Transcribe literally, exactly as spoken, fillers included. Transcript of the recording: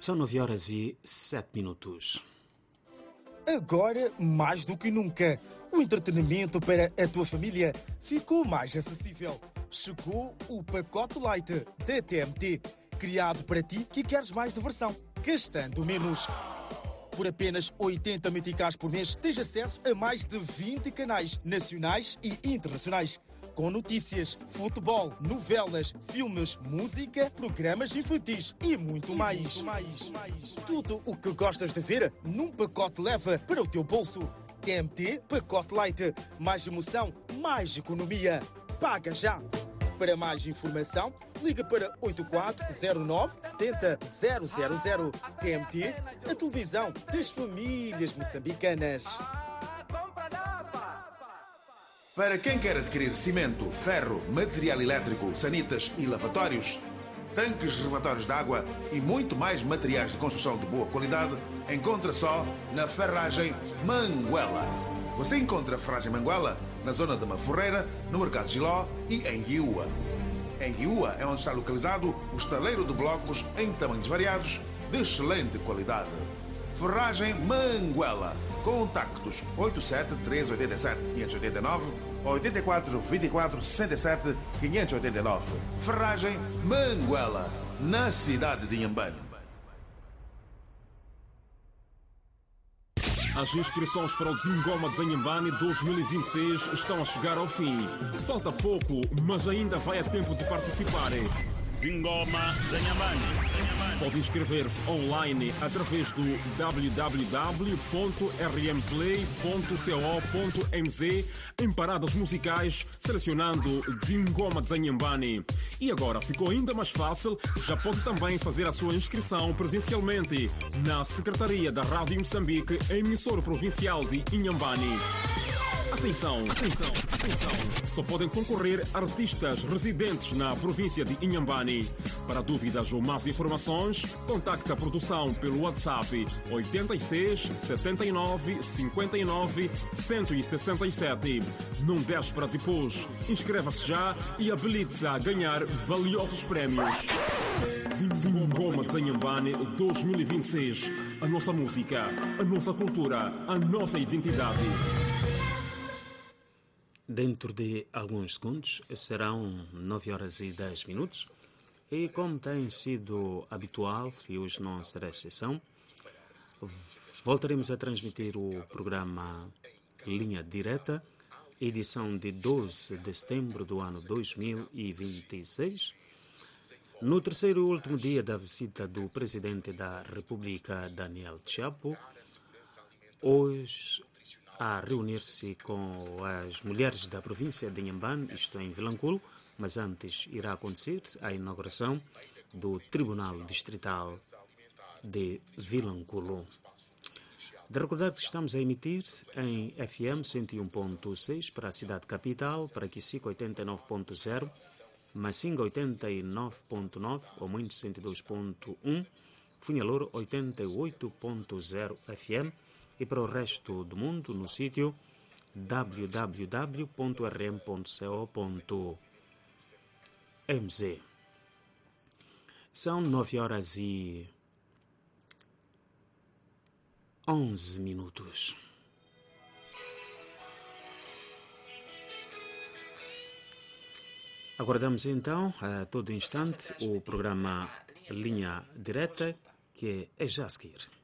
São nove horas e sete minutos. Agora, mais do que nunca, o entretenimento para a tua família ficou mais acessível. Chegou o pacote Light da T M T, criado para ti que queres mais diversão, gastando menos. Por apenas oitenta meticais por mês, tens acesso a mais de vinte canais nacionais e internacionais, com notícias, futebol, novelas, filmes, música, programas infantis e muito mais. E muito mais. Tudo o que gostas de ver num pacote leva para o teu bolso. T M T Pacote Light. Mais emoção, mais economia. Paga já! Para mais informação, liga para oito quatro zero nove sete zero zero zero. T M T, a televisão das famílias moçambicanas. Para quem quer adquirir cimento, ferro, material elétrico, sanitas e lavatórios, tanques reservatórios de água e muito mais materiais de construção de boa qualidade, encontra só na Ferragem Manguela. Você encontra a Ferragem Manguela na zona de Maforreira, no Mercado Giló e em Hiúa. Em Hiúa é onde está localizado o estaleiro de blocos em tamanhos variados de excelente qualidade. Ferragem Manguela. Contactos oito sete três oito sete cinco oito nove, oito quatro dois quatro sessenta e sete quinhentos e oitenta e nove. Ferragem Manguela, na cidade de Inhambane. As inscrições para o Zingoma de Inhambane dois mil e vinte e seis estão a chegar ao fim. Falta pouco, mas ainda vai a tempo de participarem. Zingoma de Inhambane. Pode inscrever-se online através do w w w ponto r m play ponto co ponto m z em paradas musicais, selecionando Zingoma de Inhambane. E agora ficou ainda mais fácil, já pode também fazer a sua inscrição presencialmente na Secretaria da Rádio Moçambique, emissora provincial de Inhambane. Atenção, atenção, atenção. Só podem concorrer artistas residentes na província de Inhambane. Para dúvidas ou mais informações, contacte a produção pelo WhatsApp oito seis sete nove cinco nove um seis sete. Não deixe para depois. Inscreva-se já e habilite-se a ganhar valiosos prémios. Zingoma de Inhambane dois mil e vinte e seis. A nossa música, a nossa cultura, a nossa identidade. Dentro de alguns segundos serão nove horas e dez minutos e, como tem sido habitual, e hoje não será exceção, voltaremos a transmitir o programa Linha Direta, edição de doze de setembro do ano dois mil e vinte e seis, no terceiro e último dia da visita do Presidente da República, Daniel Chapo, hoje a reunir-se com as mulheres da província de Inhambane, isto em Vilanculo, mas antes irá acontecer a inauguração do Tribunal Distrital de Vilanculo. De recordar que estamos a emitir em F M cento e um ponto seis para a cidade capital, para Quicico oitenta e nove ponto zero, Massinga oitenta e nove ponto nove, Omoinhos cento e dois ponto um, Funhalor oitenta e oito ponto zero F M, e para o resto do mundo no sítio w w w ponto r m ponto co ponto m z. São nove horas e onze minutos. Aguardamos então a todo instante o programa Linha Direta, que é já a seguir.